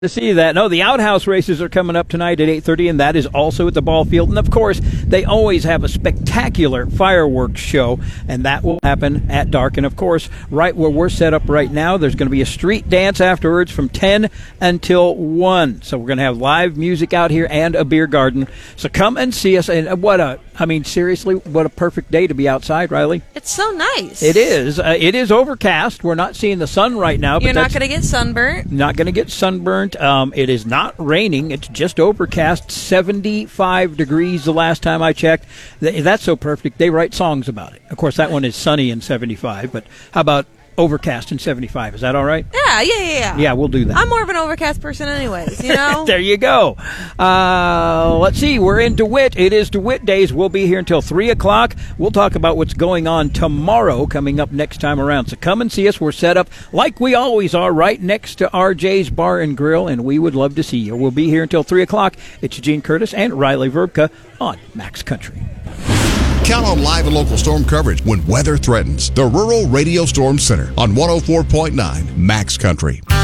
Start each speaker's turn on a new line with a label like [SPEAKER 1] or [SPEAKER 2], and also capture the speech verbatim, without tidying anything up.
[SPEAKER 1] To see that. No, the outhouse races are coming up tonight at eight thirty, and that is also at the ball field. And, of course, they always have a spectacular fireworks show, and that will happen at dark. And, of course, right where we're set up right now, there's going to be a street dance afterwards from ten until one. So we're going to have live music out here and a beer garden. So come and see us. And what a, I mean, seriously, what a perfect day to be outside, Riley.
[SPEAKER 2] It's so nice.
[SPEAKER 1] It is. Uh, it is overcast. We're not seeing the sun right now.
[SPEAKER 2] You're
[SPEAKER 1] but
[SPEAKER 2] not going to get sunburnt.
[SPEAKER 1] Not going to get sunburnt. Um, it is not raining. It's just overcast. seventy-five degrees the last time I checked. That's so perfect. They write songs about it. Of course, that one is sunny in seventy-five, but how about overcast in seventy-five? Is that all right?
[SPEAKER 2] Yeah, yeah, yeah, yeah.
[SPEAKER 1] Yeah, we'll do that.
[SPEAKER 2] I'm more of an overcast person anyways, you know?
[SPEAKER 1] There you go. Uh, let's see. We're in DeWitt. It is DeWitt Days. We'll be here until three o'clock. We'll talk about what's going on tomorrow coming up next time around. So come and see us. We're set up like we always are right next to R J's Bar and Grill, and we would love to see you. We'll be here until three o'clock. It's Eugene Curtis and Riley Verbka on Max Country.
[SPEAKER 3] Count on live and local storm coverage when weather threatens. The Rural Radio Storm Center on one oh four point nine Max Country.